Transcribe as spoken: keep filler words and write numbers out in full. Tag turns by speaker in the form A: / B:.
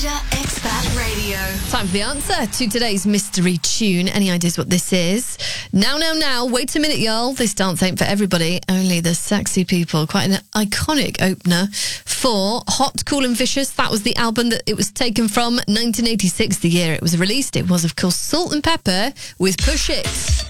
A: Expat Radio.
B: Time for the answer to today's mystery tune. Any ideas what this is? Now, now, now. Wait a minute, y'all. This dance ain't for everybody. Only the sexy people. Quite an iconic opener for Hot, Cool and Vicious. That was the album that it was taken from. nineteen eighty-six, the year it was released. It was, of course, Salt and Pepper with Push It.